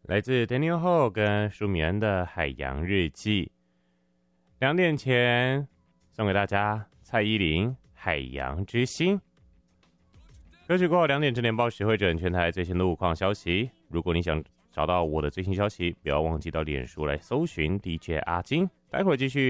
来自 Daniel Ho 跟舒米恩的《海洋日记》。2点前送给大家蔡依林《海洋之心》。歌曲过后2点整点报时会整全台最新的路况消息。如果你想找到我的最新消息，不要忘记到脸书来搜寻 DJ 阿金。待会儿继续